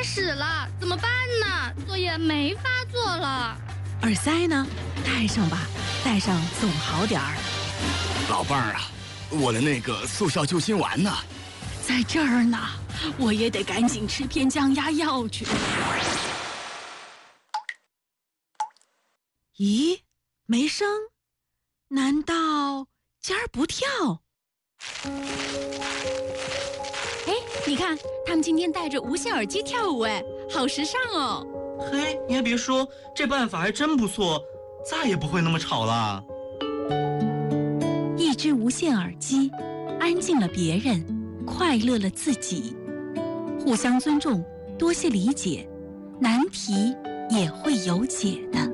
屎了，怎么办呢？作业没法做了。 耳塞呢？戴上吧，戴上总好点儿。 老伴儿啊，我的那个速效救心丸呢？ 在这儿呢，我也得赶紧吃片降压药去。咦，没声？难道今儿不跳？ 哎，你看，他们今天戴着无线耳机跳舞，哎，好时尚哦！ 嘿，你还别说，这办法还真不错，再也不会那么吵了。 一只无线耳机，安静了别人，快乐了自己。互相尊重，多些理解，难题也会有解的。